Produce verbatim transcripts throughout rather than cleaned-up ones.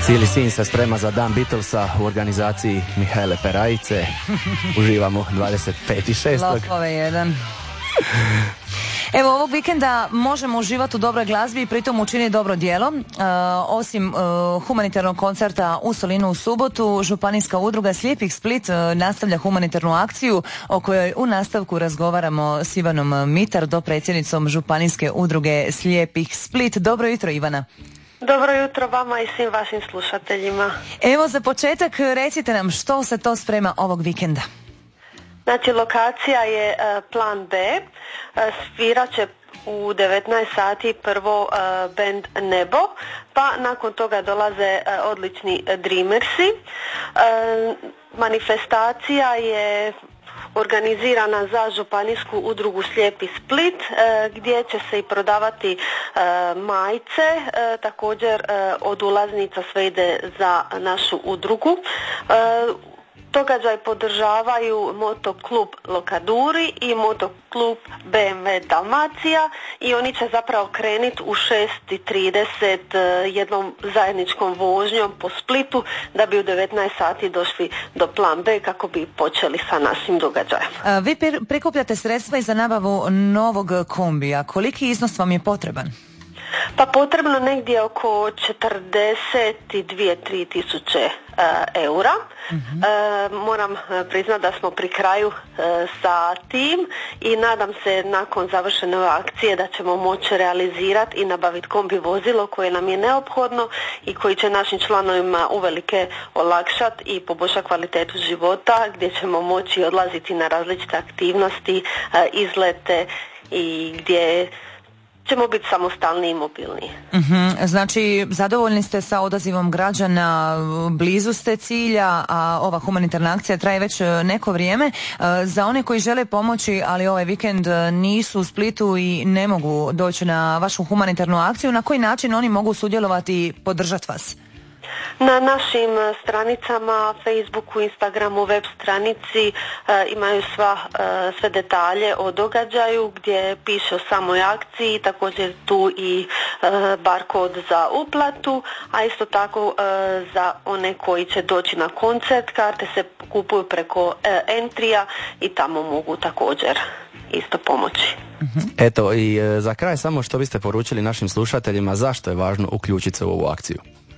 Cijeli sin se sprema za dan Beatlesa u organizaciji Mihajle Perajice. Uživamo dvadeset peti šestog Lopove jedan. Evo, ovog vikenda možemo uživati u dobroj glazbi i pritom učiniti dobro djelo. E, osim e, humanitarnog koncerta u Solinu u subotu, Županijska udruga Slijepih Split e, nastavlja humanitarnu akciju o kojoj u nastavku razgovaramo s Ivanom Mitar, dopredsjednicom Županijske udruge Slijepih Split. Dobro jutro, Ivana. Dobro jutro vama i svim vašim slušateljima. Evo, za početak recite nam što se to sprema ovog vikenda. Znači, lokacija je uh, plan B. Uh, svirat će u devetnaest sati prvo uh, band Nebo, pa nakon toga dolaze uh, odlični Dreamersi. Uh, manifestacija je organizirana za Županijsku udrugu Slijepi Split, uh, gdje će se i prodavati uh, majice. Uh, također uh, od ulaznica sve ide za našu udrugu. Uh, Događaj podržavaju motoklub Lokaduri i motoklub B M W Dalmacija i oni će zapravo krenuti u šest i trideset jednom zajedničkom vožnjom po Splitu da bi u devetnaest sati došli do plan B kako bi počeli sa našim događajem. A, vi prikupljate sredstva i za nabavu novog kombija. Koliki iznos vam je potreban? Pa potrebno negdje oko četrdeset dvije do tri tisuće uh, eura. Mm-hmm. Uh, moram priznati da smo pri kraju uh, sa tim i nadam se nakon završene ove akcije da ćemo moći realizirati i nabaviti kombi vozilo koje nam je neophodno i koji će našim članovima uvelike olakšati i poboljšati kvalitetu života, gdje ćemo moći odlaziti na različite aktivnosti, uh, izlete i gdje ćemo biti samostalni i mobilni. Mm-hmm. Znači, zadovoljni ste sa odazivom građana, blizu ste cilja, a ova humanitarna akcija traje već neko vrijeme. Za one koji žele pomoći, ali ovaj vikend nisu u Splitu i ne mogu doći na vašu humanitarnu akciju, na koji način oni mogu sudjelovati i podržati vas? Na našim stranicama, Facebooku, Instagramu, web stranici e, imaju sva, e, sve detalje o događaju gdje piše o samoj akciji, također tu i e, barkod za uplatu, a isto tako e, za one koji će doći na koncert, karte se kupuju preko e, Entrija i tamo mogu također isto pomoći. Eto, i e, za kraj samo što biste poručili našim slušateljima, zašto je važno uključiti se u ovu akciju?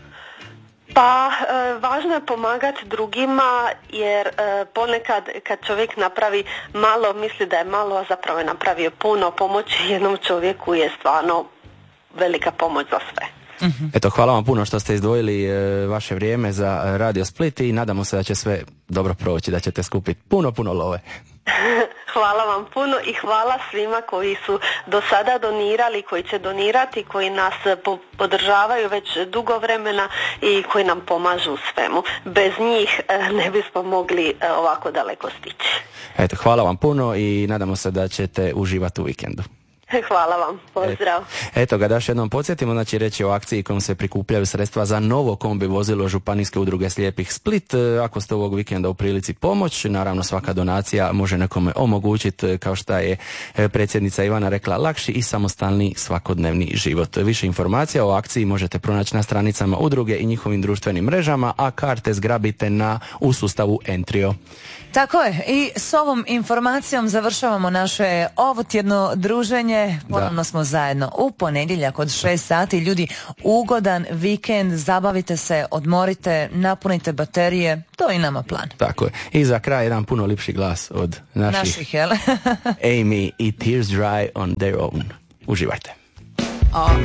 Pa e, važno je pomagati drugima jer e, ponekad kad čovjek napravi malo misli da je malo, a zapravo je napravio puno. Pomoći jednom čovjeku je stvarno velika pomoć za sve. Mm-hmm. Eto, hvala vam puno što ste izdvojili e, vaše vrijeme za Radio Split i nadamo se da će sve dobro proći, da ćete skupiti puno, puno love. Hvala vam puno i hvala svima koji su do sada donirali, koji će donirati, koji nas po- podržavaju već dugo vremena i koji nam pomažu u svemu. Bez njih e, ne bismo mogli e, ovako daleko stići. Eto, hvala vam puno i nadamo se da ćete uživati u vikendu. Hvala vam, pozdrav. Eto ga, da još jednom podsjetimo, znači reći o akciji kojom se prikupljaju sredstva za novo kombi vozilo Županijske udruge Slijepih Split. Ako ste ovog vikenda u prilici pomoć, naravno svaka donacija može nekome omogućiti, kao što je predsjednica Ivana rekla, lakši i samostalni svakodnevni život. Više informacija o akciji možete pronaći na stranicama udruge i njihovim društvenim mrežama, a karte zgrabite na u sustavu Entrio. Tako je, i s ovom informacijom završavamo naše ovotjedno druženje. Ponovno da. Smo zajedno u ponedjeljak od šest sati. Ljudi, ugodan vikend, zabavite se, odmorite, napunite baterije, to je i nama plan. Tako je. I za kraj jedan puno lipši glas od naših, naših jel? Amy i Tears Dry on Their Own. Uživajte. O,